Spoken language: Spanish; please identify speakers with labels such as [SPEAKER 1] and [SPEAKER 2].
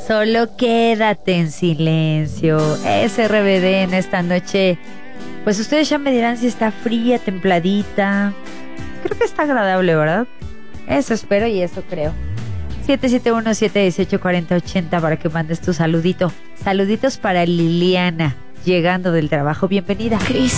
[SPEAKER 1] Solo quédate en silencio. SRBD en esta noche. Pues ustedes ya me dirán si está fría, templadita. Creo que está agradable, ¿verdad? Eso espero y eso creo. 771-718-4080 para que mandes tu saludito. Saluditos para Liliana, llegando del trabajo. Bienvenida.
[SPEAKER 2] Cris.